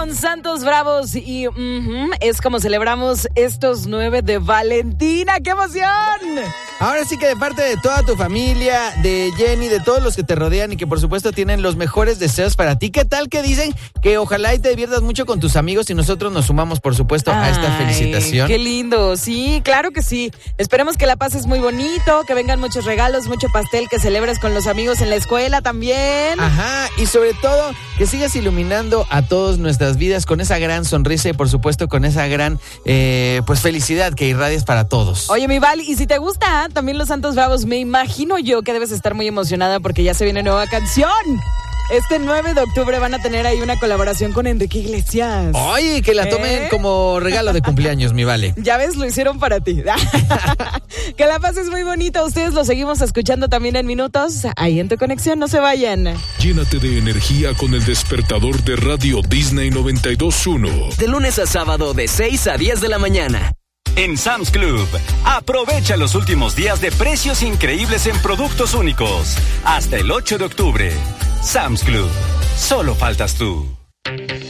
con Santos Bravos y es como celebramos estos 9 de Valentina. ¡Qué emoción! Ahora sí que de parte de toda tu familia, de Jenny, de todos los que te rodean y que por supuesto tienen los mejores deseos para ti. ¿Qué tal que dicen que ojalá y te diviertas mucho con tus amigos y nosotros nos sumamos por supuesto a esta felicitación? ¡Qué lindo! Sí, claro que sí. Esperemos que la pases muy bonito, que vengan muchos regalos, mucho pastel, que celebres con los amigos en la escuela también. Ajá, y sobre todo que sigas iluminando a todas nuestras vidas con esa gran sonrisa y por supuesto con esa gran pues felicidad que irradias para todos. Oye, mi Val, y si te gusta también los Santos Bravos, me imagino yo que debes estar muy emocionada porque ya se viene nueva canción. Este 9 de octubre van a tener ahí una colaboración con Enrique Iglesias. Oye, que la tomen como regalo de cumpleaños, mi Vale. Ya ves, lo hicieron para ti. Que la pases muy bonito. Ustedes lo seguimos escuchando también en minutos. Ahí en Tu Conexión, no se vayan. Llénate de energía con el despertador de Radio Disney 92.1. De lunes a sábado de 6 a 10 de la mañana. En Sam's Club, aprovecha los últimos días de precios increíbles en productos únicos. Hasta el 8 de octubre. Sam's Club, solo faltas tú.